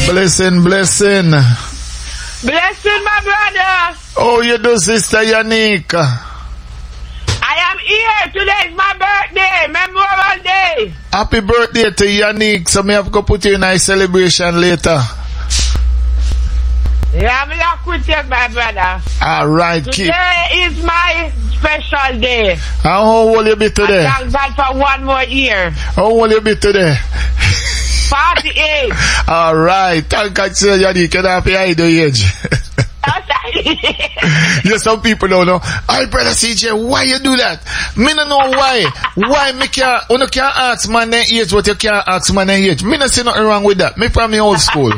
Blessing. Blessing, my brother. Oh, you do, Sister Yannick? I am here. Today is my birthday. Memorial Day. Happy birthday to Yannick. So me have to put you in a celebration later. Yeah, I'm not with you, my brother. Alright, Today is my special day. How old you be today? I thank God for one more year. How old you be today? 48. Alright, thank God, Sister Yannick. You don't have to hide your age. Yeah, some people don't know. Alright, brother CJ, why you do that? Me don't know why. Why me can't, you can't ask man their age what you can't ask man their age. Me don't see nothing wrong with that. Me from the old school.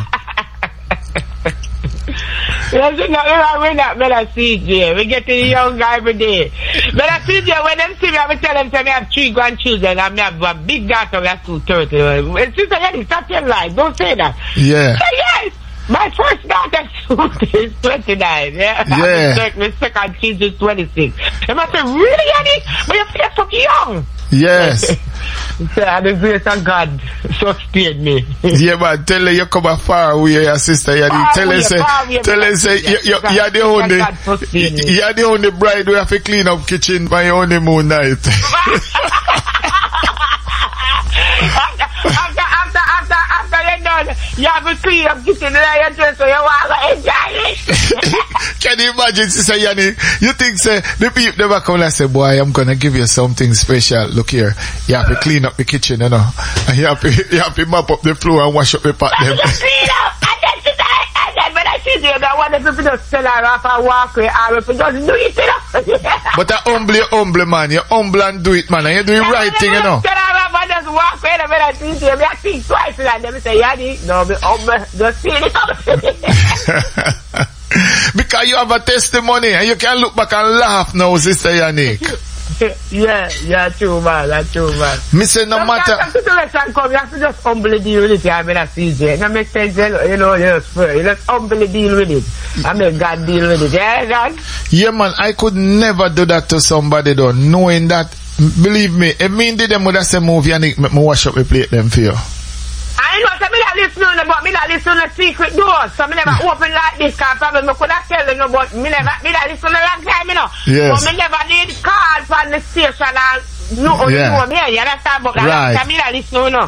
There's nothing wrong with that, brother CJ. We get to the young guy every day. Brother CJ, when them see me, I will tell them, say, I have 3 grandchildren and I have a big daughter who has 230. Sister Yannick, stop your lie. Don't say that. Yeah. Say yes. My first daughter is 29, yeah? Yeah. My second kid is 26. And I say, really, Yannick? But you feel so young. Yes. The grace of God sustained me. Yeah, man, tell her you come far away, your sister. Tell her, say, you're the only bride who have to clean up kitchen by your honeymoon night. After you're done, you have to clean up kitchen and you so you want to enjoy it. Can you imagine, Sister Yannick? You think, say, the people never come and say, boy, I'm going to give you something special. Look here. You have to clean up the kitchen, you know. And you have to mop up the floor and wash up the pot. Them. Clean up. And then when I see them, I want them to just tell her off and walk away. Or if you just do it, you know. But humble, man. You're humble and do it, man. And you do the right thing, you know. Tell her off and just walk away. And when I see them, I think twice. And then say, Yannick, no, be humble. Just see it. Because you have a testimony and you can look back and laugh now, Sister Yannick. Yeah, true, man. Me say no matter. Situation come, you have to just humbly deal with it. I mean, I see it. That makes sense, you know, you just humbly deal with it. I mean, God deal with it. Yeah, God? Yeah, man, I could never do that to somebody though, knowing that, believe me, if me did them with that same movie, Yannick, make me wash up the plate them for you. I know, so me not listening about me not listening to secret doors. So me never open like this because probably me could have tell them about me not listen a long time, you know. Yes. But me never did call from the station and know me, you understand? But right. Me not listening, you know.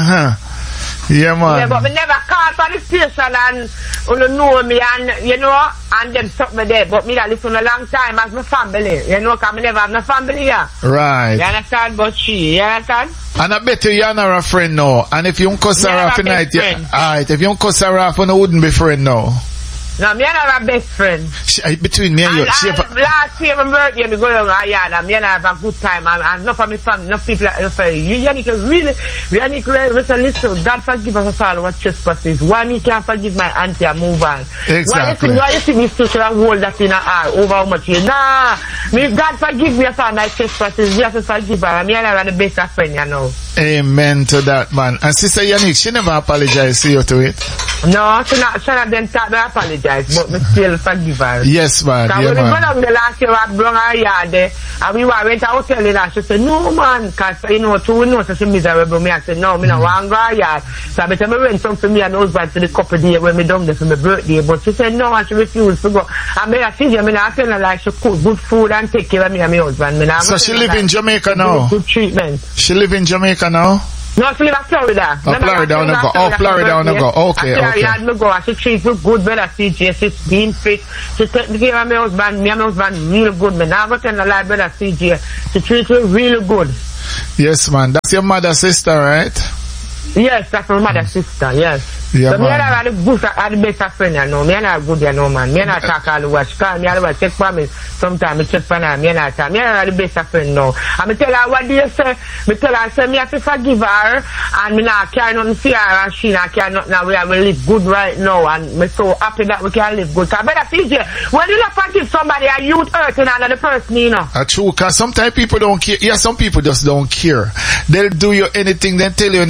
Yeah, man. Yeah, but me never call from the station and you know me and, you know, and them stuck me there. But me not listen a long time as my family, you know, because me never have no family here. Right. You understand? But you understand? And I bet you're not a friend now. And if you don't cuss her off tonight, alright, if you don't cuss her off, you wouldn't be friend now. No, me and her a best friend. Between me and you. Last year, my birthday, we go down a yard and me and her have a good time. And enough of my family, enough people say, Yannick, really, listen, God forgive us all our trespasses. Why me can't forgive my auntie and move on? Exactly. Why you think me still should have hold that in her heart over how much you? Nah, me, God forgive me for my trespasses. We have to forgive her. And me and her are the best of friends, you know. Amen to that, man. And Sister Yannick, she never apologized to you to it? No, she not then start to apologize, but me still forgive her. Yes, man. Because when we go down the last year, I brought her yard there, and we went to hotel in her. She said, no, man, because, you know, we know she's miserable. Me, I said, no, me no want to go her yard. So I better me rent some for me and husband for the couple days when me down there for my birthday. But she said, no, and she refused to go. And me, I see her, me not tell her like she cook good food and take care of me and my husband. So she live in Jamaica now? Good treatment. She live in Jamaica now? No, she live in Florida. Florida on the go. Oh, Florida on the go. Okay. Me go. She treats me good, brother CJ. She's being fit. She take care of my husband. Me and my husband real good. Me now go tell the lie, brother CJ. She treats me really good. Yes, man. That's your mother's sister, right? Yes, that's my mother's sister, yes. Yeah, so me and her are the best friend, you know. Me and her are good, you know, man. Me and her talk all the way. She call me all the way, check for me. Sometimes me check for her, me and her talk. Me and her are the best friend now. And me tell her, what do you say? Me tell her, say me have to forgive her, and me not carry nothing for her, and she not carry nothing, and we have to live good right now, and me so happy that we can live good. Cause better CJ, when you not forgive somebody, and you hurting another person, you know. That's true, cause sometimes people don't care. Yeah, some people just don't care. They'll do you anything, they'll tell you anything will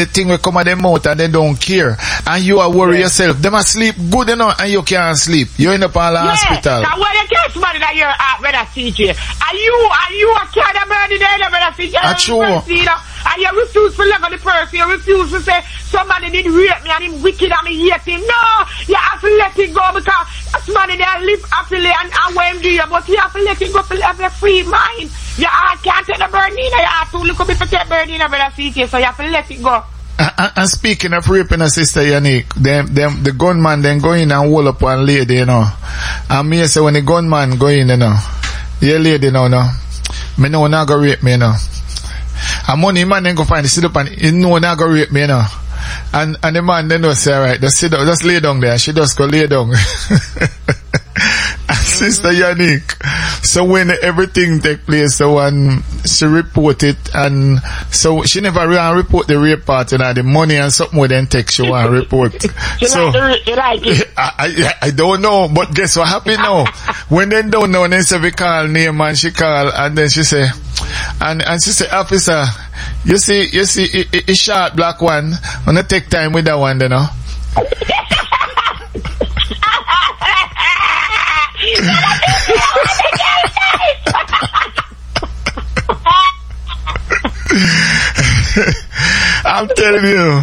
come at them out and they don't care. And you are worry yourself. Them are sleep good enough and you can't sleep. You end up in the hospital. Now when you get somebody that you're at, brother CJ, are you a kid of burning there, brother CJ? True. And you refuse to look at the person, you refuse to say somebody did rape me and him wicked and me hate him. No, you have to let it go because somebody there live happily and when do you, but you have to let it go to have a free mind. You can't take the burden, you have to look up if you take burden, brother CJ, so you have to let it go. And speaking of raping, sister Yannick, the gunman then go in and hold up one lady, you know. And me say when the gunman go in, you know, the lady, no, me know not go rape me, you know. And money man then go find the sit up and he know not go rape me, you know. And the man then say, alright, just sit down, just lay down there. She just go lay down. Sister Yannick, so when everything take place, so when she report it, and so she never really report the rape part, and the money and something would then take, she want to report. So I don't know, but guess what happened now? When they don't know, they say we call name and she call, and then she say, and she say, officer, you see, it's short black one, wanna take time with that one, you know. I'm telling you.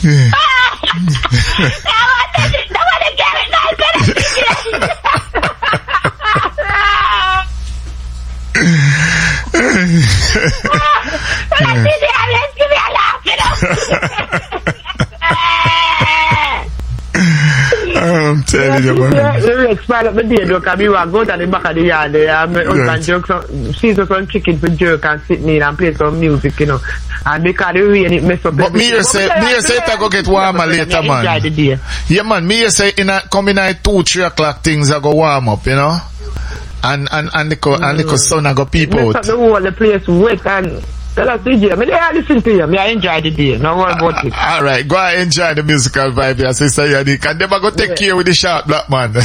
I'm telling you, man. You expire up the day, though, because we will go to the back of the yard there, and my husband jerk see some chicken for jerk and sit in and play some music, you know. And because the rain, it mess up. But me say to go get warmer later, man. Yeah, man, me say coming at 2-3 o'clock things are go warm up, you know. And the sun I go peep out. The whole place wet and tell us DJ, I listen to you. I enjoy the day. No worry about it. Alright, go and enjoy the musical vibe here, Sister Yannick. And never go take care with the sharp black man.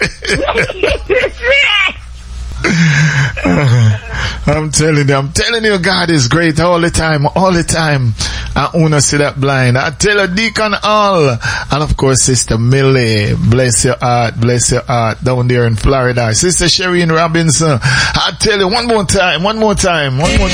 I'm telling you, God is great all the time. I wanna see that blind. I tell you, Deacon All, and of course, Sister Millie, bless your heart, down there in Florida. Sister Shereen Robinson, I tell you one more time.